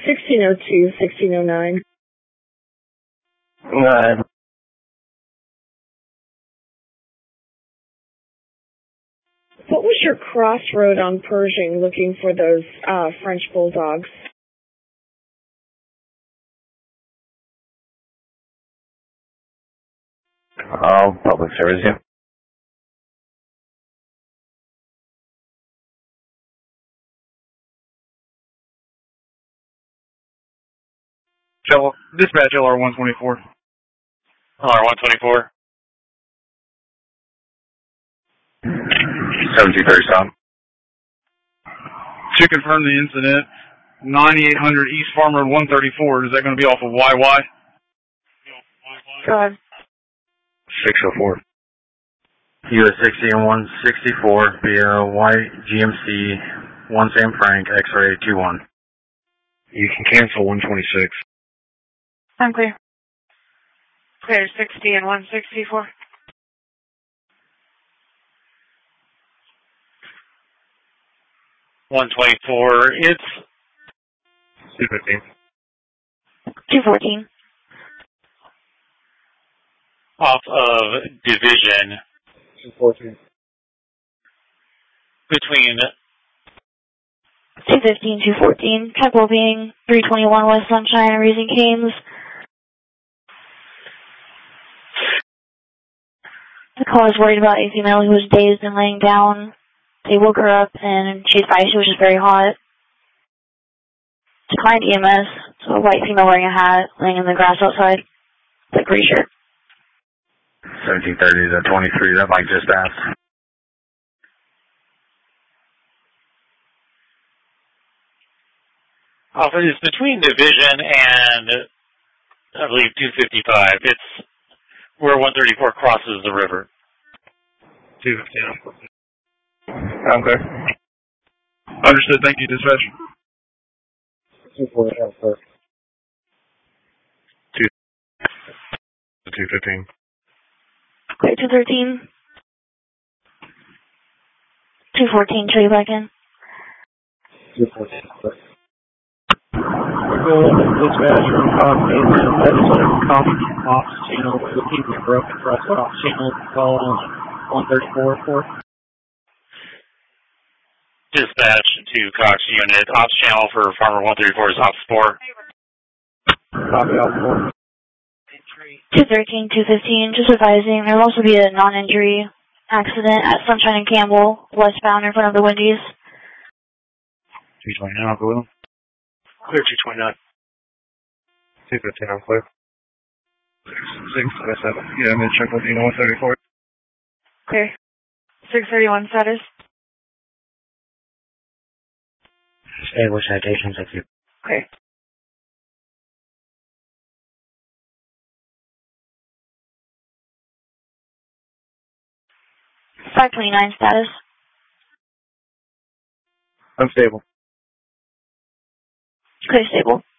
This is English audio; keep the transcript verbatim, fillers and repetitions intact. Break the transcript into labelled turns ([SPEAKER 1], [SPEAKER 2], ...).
[SPEAKER 1] sixteen oh two, sixteen oh nine.
[SPEAKER 2] Uh,
[SPEAKER 1] What was your crossroad on Pershing looking for those uh, French bulldogs?
[SPEAKER 2] oh, public service, yeah.
[SPEAKER 3] Shell, dispatch L R one twenty-four.
[SPEAKER 4] L R one twenty-four.
[SPEAKER 2] seventy-two thirty stop.
[SPEAKER 3] To confirm the incident, ninety-eight hundred East Farmer one thirty-four. Is that going to be off of Y Y?
[SPEAKER 1] Go ahead.
[SPEAKER 2] six oh four. U S sixty and one sixty-four via White G M C one San Frank X-ray two one. You can cancel one twenty-six.
[SPEAKER 5] I'm clear. Clear sixty and one sixty-four.
[SPEAKER 4] one twenty-four. It's
[SPEAKER 2] two fifteen.
[SPEAKER 5] two fourteen.
[SPEAKER 4] off of Division
[SPEAKER 2] two fourteen.
[SPEAKER 4] between
[SPEAKER 5] two fifteen, two fourteen. Type being three twenty-one West Sunshine and Raising Canes. The caller is worried about a female who was dazed and laying down. They woke her up and she advised she was just very hot. Declined E M S, so a white female wearing a hat, laying in the grass outside. The gray shirt.
[SPEAKER 2] seventeen thirty to twenty-three, that Mike just asked.
[SPEAKER 4] off of, it's between Division and I believe two fifty-five. It's where one thirty-four crosses the river.
[SPEAKER 2] two fifteen. Okay.
[SPEAKER 3] Understood. Thank you, dispatch.
[SPEAKER 2] two fourteen. two two fifteen.
[SPEAKER 5] Clear two thirteen. two fourteen, show you back in.
[SPEAKER 2] two fourteen.
[SPEAKER 6] Dispatch from Coffee, that's Coffee Ops channel, looking for broken cross off channel, call one thirty-four four.
[SPEAKER 4] Dispatch to Cox Unit. Ops channel for Farmer one thirty-four is Ops four.
[SPEAKER 6] Copy Ops four.
[SPEAKER 5] two thirteen, two fifteen, just advising there will also be a non-injury accident at Sunshine and Campbell, westbound in front of the Wendy's.
[SPEAKER 2] two twenty-nine, I'll go with them.
[SPEAKER 4] Clear two twenty-nine.
[SPEAKER 2] two fifteen, I'm clear.
[SPEAKER 3] six seven. Yeah, I'm going to check with you know one thirty-four.
[SPEAKER 5] Clear. six thirty-one status.
[SPEAKER 2] Stay with citations if you.
[SPEAKER 5] Clear. five twenty-nine status.
[SPEAKER 2] Unstable.
[SPEAKER 5] Clear stable.